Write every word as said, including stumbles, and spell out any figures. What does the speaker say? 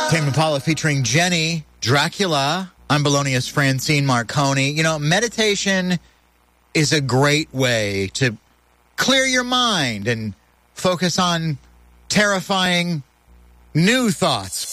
Tame Impala featuring Jenny, Dracula. I'm Bologna's Francine Marconi. You know, meditation is a great way to clear your mind and focus on terrifying new thoughts.